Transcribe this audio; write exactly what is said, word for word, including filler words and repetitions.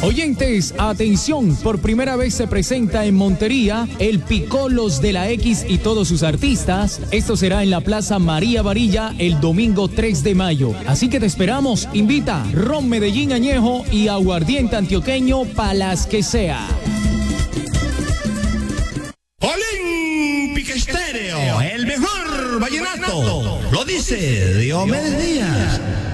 Oyentes, atención, por primera vez se presenta en Montería el Picolos de la X y todos sus artistas. Esto será en la Plaza María Varilla el domingo tres de mayo. Así que te esperamos. Invita Ron Medellín Añejo y Aguardiente Antioqueño pa' las que sea. Olímpica Estéreo, el mejor vallenato, lo dice Diomedes Díaz.